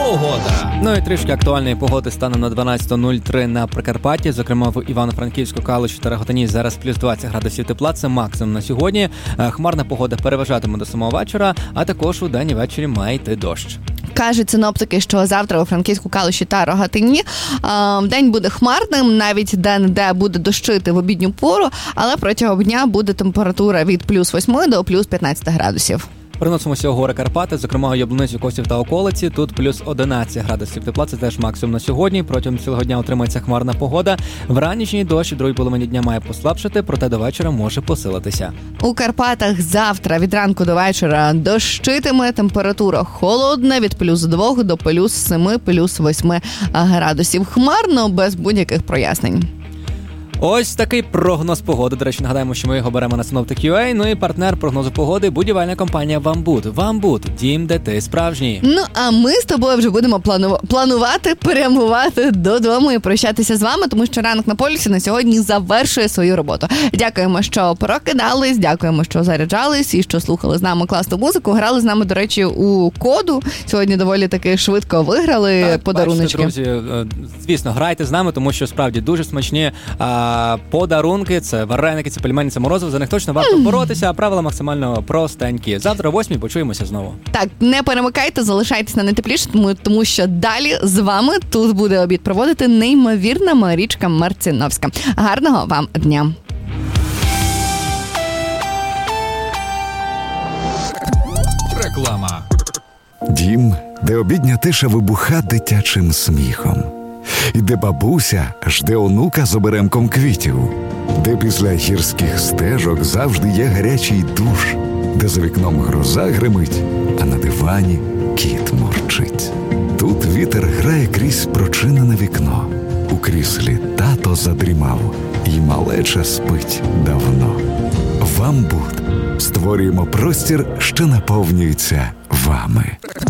Погода. Ну і трішки актуальної погоди станом на 12:03 на Прикарпатті, зокрема в Івано-Франківську, Калуші та Рогатині зараз плюс 20 градусів тепла, це максимум на сьогодні. Хмарна погода переважатиме до самого вечора, а також у день і ввечері має йти дощ. Кажуть синоптики, що завтра у Франківську, Калуші та Рогатині день буде хмарним, навіть де-не-де буде дощити в обідню пору, але протягом дня буде температура від плюс 8 до плюс 15 градусів. Переносимося у гори Карпати, зокрема у Яблуницю, Косів та околиці. Тут плюс 11 градусів тепла, це теж максимум на сьогодні. Протягом цілого дня утримається хмарна погода. Вранішній дощ у другій половині дня має послабшити, проте до вечора може посилитися. У Карпатах завтра від ранку до вечора дощитиме, температура холодна від плюс 2 до плюс 7, плюс 8 градусів. Хмарно, без будь-яких прояснень. Ось такий прогноз погоди. До речі, нагадаємо, що ми його беремо на Synoptic.ua. Ну і партнер прогнозу погоди – будівельна компанія «Вамбуд». «Вамбуд» – дім, де ти справжній. Ну, а ми з тобою вже будемо планувати, перемувати додому і прощатися з вами, тому що ранок на полюсі на сьогодні завершує свою роботу. Дякуємо, що прокидались, дякуємо, що заряджались і що слухали з нами класну музику. Грали з нами, до речі, у коду. Сьогодні доволі таки швидко виграли подаруночки. Бачите, друзі, звісно, грайте з нами, тому що справді дуже смачні подарунки, це вареники, це пельмені, це морозиво, за них точно варто боротися, а правила максимально простенькі. Завтра о 8 почуємося знову. Так, не перемикайте, залишайтесь на найтепліше, тому що далі з вами тут буде обід проводити неймовірна Марічка Марциновська. Гарного вам дня! Реклама. Дім, де обідня тиша вибуха дитячим сміхом. І де бабуся жде онука з оберемком квітів, де після гірських стежок завжди є гарячий душ, де за вікном гроза гримить, а на дивані кіт мурчить. Тут вітер грає крізь прочинене вікно, у кріслі тато задрімав, і малеча спить давно. «Вамбуд» створюємо простір, що наповнюється вами.